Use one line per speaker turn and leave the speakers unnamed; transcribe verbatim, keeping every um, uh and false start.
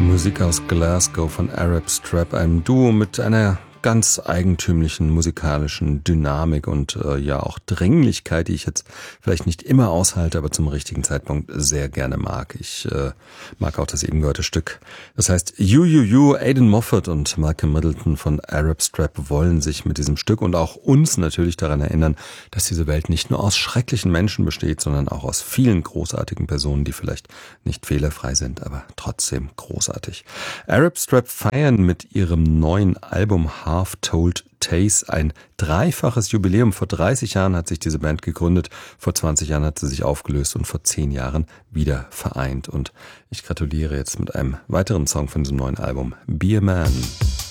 Musik aus Glasgow von Arab Strap, einem Duo mit einer ganz eigentümlichen musikalischen Dynamik und äh, ja auch Dringlichkeit, die ich jetzt vielleicht nicht immer aushalte, aber zum richtigen Zeitpunkt sehr gerne mag. Ich äh, mag auch das eben gehörte Stück. Das heißt, You, You, You, Aidan Moffat und Malcolm Middleton von Arab Strap wollen sich mit diesem Stück und auch uns natürlich daran erinnern, dass diese Welt nicht nur aus schrecklichen Menschen besteht, sondern auch aus vielen großartigen Personen, die vielleicht nicht fehlerfrei sind, aber trotzdem großartig. Arab Strap feiern mit ihrem neuen Album Half-Told Tales ein dreifaches Jubiläum. Vor dreißig Jahren hat sich diese Band gegründet, vor zwanzig Jahren hat sie sich aufgelöst und vor zehn Jahren wieder vereint. Und ich gratuliere jetzt mit einem weiteren Song von diesem neuen Album, Be a Man.